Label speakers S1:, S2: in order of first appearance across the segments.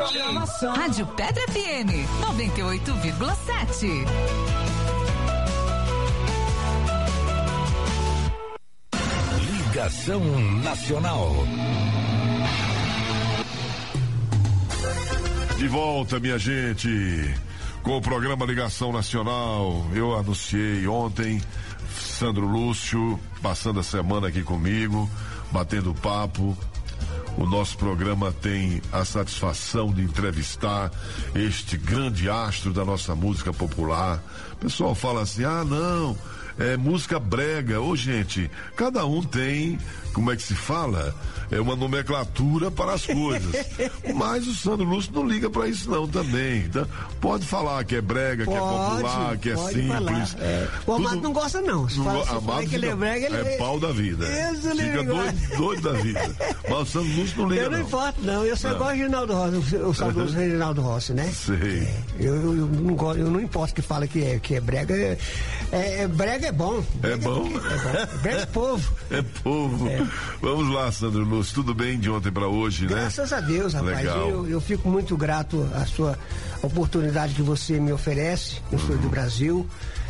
S1: Programação. Rádio Pedra FM 98,7.
S2: Ligação Nacional.
S3: De volta, minha gente, com o programa Ligação Nacional. Eu anunciei ontem, Sandro Lúcio, passando a semana aqui comigo, batendo papo. O nosso programa tem a satisfação de entrevistar este grande astro da nossa música popular. O pessoal fala assim, não, é música brega. Ô, gente, cada um tem, como é que se fala? É uma nomenclatura para as coisas. Mas o Sandro Lúcio não liga para isso não também. Então, pode falar que é brega, que é popular, que é simples.
S4: O Amado não gosta não. Se fala que ele é brega, ele
S3: é pau da vida. Fica doido da vida. Mas o Sandro Lúcio não liga.
S4: Eu não importo não, eu só gosto de Reginaldo Rossi, o saudoso Reginaldo Rossi, né?
S3: Sei.
S4: Eu não gosto, eu não importo que fala que é brega. Brega é bom.
S3: É bom?
S4: Brega é povo.
S3: É povo. Vamos lá, Sandro Lúcio. Tudo bem de ontem para hoje, né?
S4: Graças a Deus, rapaz.
S3: Legal.
S4: Eu fico muito grato à sua oportunidade que você me oferece. Eu sou do Brasil.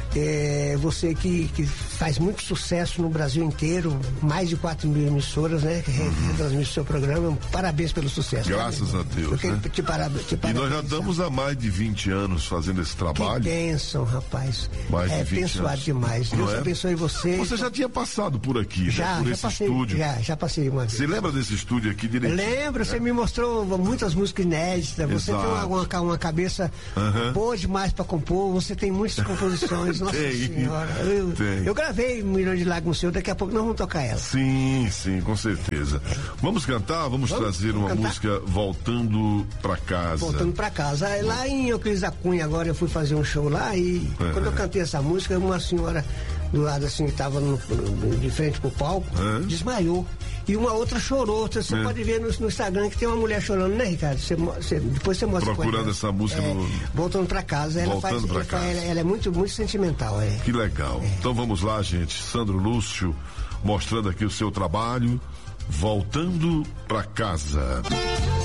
S4: Você que faz muito sucesso no Brasil inteiro, mais de 4.000 emissoras, né? Que retransmite o seu programa. Parabéns pelo sucesso.
S3: Graças a Deus. Eu quero te e nós já estamos há mais de 20 anos fazendo esse trabalho.
S4: Que bênção, rapaz.
S3: Mais de 20
S4: abençoado
S3: anos.
S4: demais. Deus abençoe você.
S3: Você já tinha passado por aqui,
S4: já,
S3: né? Por
S4: já
S3: esse
S4: passei,
S3: estúdio.
S4: Já passei uma vez.
S3: Você lembra desse estúdio aqui direitinho?
S4: Lembro, você me mostrou muitas músicas inéditas. Você tem uma cabeça boa demais para compor. Você tem muitas composições. Nossa Senhora. Eu gravei Um Milhão de Lágrimas Seu, daqui a pouco nós vamos tocar ela.
S3: Sim, com certeza. Vamos cantar? Vamos trazer uma música Voltando pra Casa.
S4: Voltando pra casa. Lá em Euclides da Cunha, agora eu fui fazer um show lá e quando eu cantei essa música, uma senhora do lado assim, que estava de frente pro palco, desmaiou. E uma outra chorou. Você pode ver no Instagram que tem uma mulher chorando, né, Ricardo? Depois você mostra.
S3: Procurando essa música no...
S4: Voltando pra casa. Ela é muito, muito sentimental.
S3: Que legal. Então vamos lá, gente. Sandro Lúcio mostrando aqui o seu trabalho. Voltando pra casa.